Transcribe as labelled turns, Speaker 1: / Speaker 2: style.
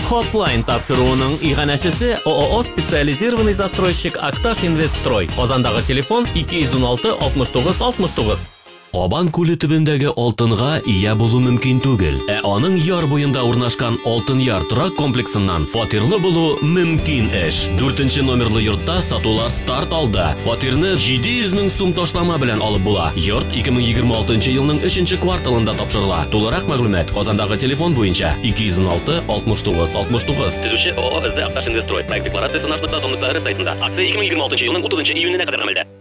Speaker 1: Hotline тапшыруының иганәчесе ООО «Специализированный застройщик Акташ Инвестстрой». Казандагы телефон 216 69 69.
Speaker 2: Кабан күле төбендәге алтынга ия булу мөмкин түгел. Аның яр буенда урнашкан Алтын яр торак комплексыннан фатирлы булу мөмкин эш. 4-нче номерлы йортта сатулар старт алды. Фатирны 700 мең сум ташлама белән алып була. Йорт 2026 елның 3-нче кварталында тапшырыла. Тулырак мәгълүмат Казандагы телефон буенча 216 69 69.
Speaker 3: Төзүче ООО «Акташ Инвестстрой». Проект декларациясе наш.дом.р сайтында. Акция 2026 елның 30 июненә кадәр гамәлдә.